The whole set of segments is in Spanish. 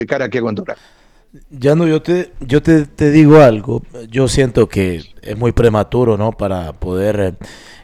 de cara aquí a Honduras. Ya no, yo te digo algo. Yo siento que es muy prematuro, ¿no? Para poder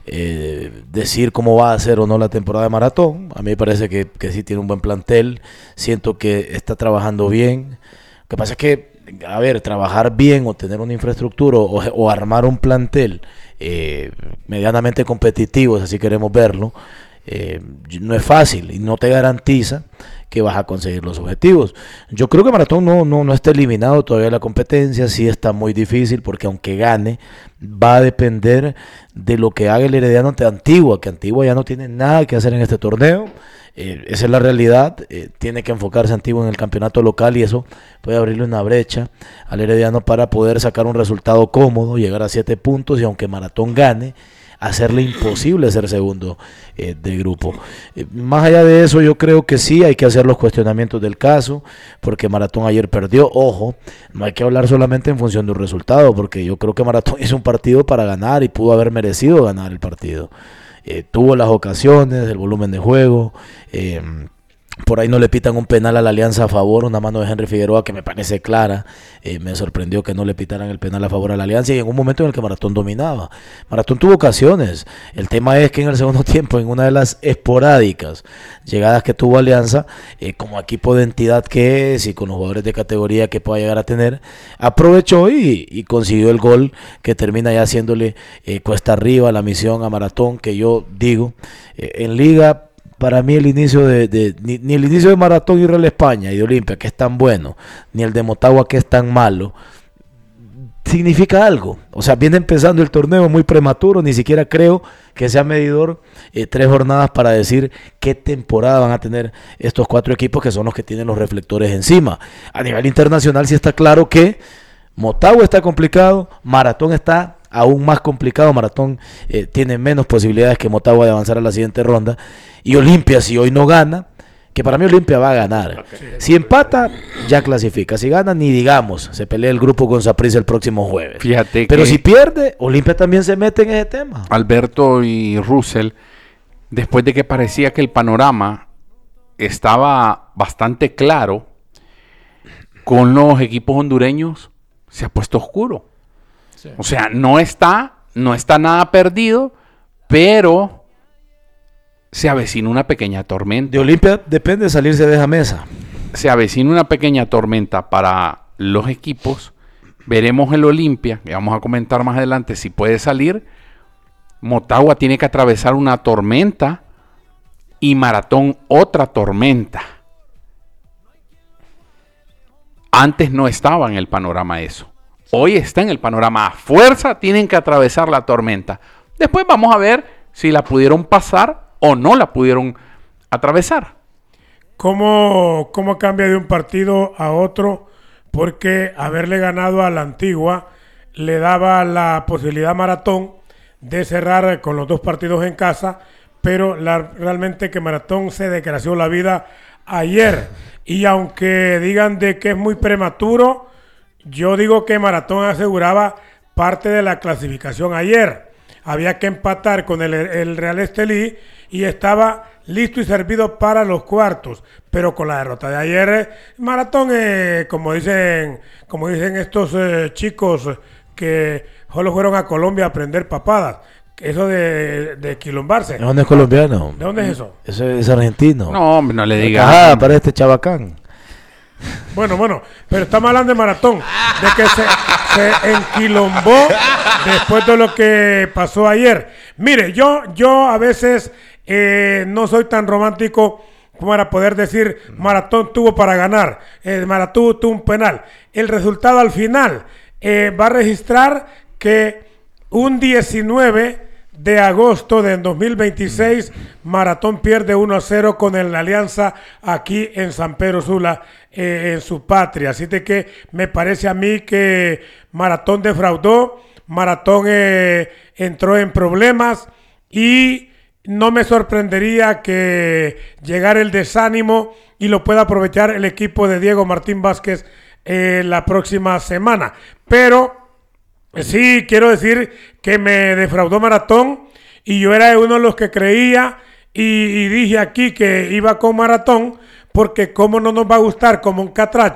decir cómo va a ser o no la temporada de Maratón. A mí me parece que sí tiene un buen plantel. Siento que está trabajando bien. Lo que pasa es que, a ver, trabajar bien o tener una infraestructura o armar un plantel medianamente competitivo, si así queremos verlo, eh, no es fácil y no te garantiza que vas a conseguir los objetivos. Yo creo que Maratón no está eliminado todavía de la competencia, sí está muy difícil porque aunque gane, va a depender de lo que haga el Herediano ante Antigua, que Antigua ya no tiene nada que hacer en este torneo. Esa es la realidad. Tiene que enfocarse Antigua en el campeonato local y eso puede abrirle una brecha al Herediano para poder sacar un resultado cómodo, llegar a 7 puntos y aunque Maratón gane, hacerle imposible ser segundo de grupo. Más allá de eso, yo creo que sí hay que hacer los cuestionamientos del caso, porque Maratón ayer perdió. Ojo, no hay que hablar solamente en función de un resultado, porque yo creo que Maratón hizo un partido para ganar y pudo haber merecido ganar el partido. Tuvo las ocasiones, el volumen de juego. Por ahí no le pitan un penal a la Alianza a favor, una mano de Henry Figueroa que me parece clara. Me sorprendió que no le pitaran el penal a favor a la Alianza y en un momento en el que Maratón dominaba. Maratón tuvo ocasiones. El tema es que en el segundo tiempo, en una de las esporádicas llegadas que tuvo Alianza, como equipo de entidad que es y con los jugadores de categoría que pueda llegar a tener, aprovechó y consiguió el gol que termina ya haciéndole cuesta arriba la misión a Maratón, que yo digo, en Liga. Para mí el inicio ni el inicio de Maratón y Real España y de Olimpia, que es tan bueno, ni el de Motagua, que es tan malo, significa algo. O sea, viene empezando el torneo muy prematuro, ni siquiera creo que sea medidor 3 jornadas para decir qué temporada van a tener estos 4 equipos que son los que tienen los reflectores encima. A nivel internacional sí está claro que Motagua está complicado, Maratón está aún más complicado. Maratón tiene menos posibilidades que Motagua de avanzar a la siguiente ronda. Y Olimpia, si hoy no gana, que para mí Olimpia va a ganar. Okay. Si empata, ya clasifica. Si gana, ni digamos, se pelea el grupo con Saprissa el próximo jueves. Fíjate. Pero si pierde, Olimpia también se mete en ese tema. Alberto y Russell, después de que parecía que el panorama estaba bastante claro con los equipos hondureños, se ha puesto oscuro. Sí. O sea, no está nada perdido, pero se avecina una pequeña tormenta. De Olimpia depende de salirse de esa mesa. Se avecina una pequeña tormenta para los equipos. Veremos el Olimpia, que vamos a comentar más adelante si puede salir. Motagua tiene que atravesar una tormenta y Maratón otra tormenta. Antes no estaba en el panorama eso. Hoy está en el panorama. A fuerza tienen que atravesar la tormenta. Después vamos a ver si la pudieron pasar o no la pudieron atravesar. ¿Cómo cambia de un partido a otro? Porque haberle ganado a la Antigua le daba la posibilidad a Maratón de cerrar con los 2 partidos en casa, pero realmente que Maratón se desgració la vida ayer. Y aunque digan de que es muy prematuro, yo digo que Maratón aseguraba parte de la clasificación ayer. Había que empatar con el Real Estelí y estaba listo y servido para los cuartos. Pero con la derrota de ayer, Maratón, como dicen estos chicos que solo fueron a Colombia a aprender papadas. Eso de quilombarse. ¿De dónde es colombiano? ¿De dónde es eso? Eso es argentino. No, hombre, no le digas. Para este chabacán. Bueno, pero estamos hablando de Maratón, de que se enquilombó después de lo que pasó ayer. Mire, yo a veces no soy tan romántico como para poder decir Maratón tuvo para ganar, Maratón tuvo un penal. El resultado al final va a registrar que un 19 de agosto de 2026, Maratón pierde 1-0 con el Alianza aquí en San Pedro Sula, en su patria. Así de que me parece a mí que Maratón defraudó, Maratón entró en problemas y no me sorprendería que llegara el desánimo y lo pueda aprovechar el equipo de Diego Martín Vázquez la próxima semana. Pero sí, quiero decir que me defraudó Maratón y yo era uno de los que creía y dije aquí que iba con Maratón porque cómo no nos va a gustar como un catracho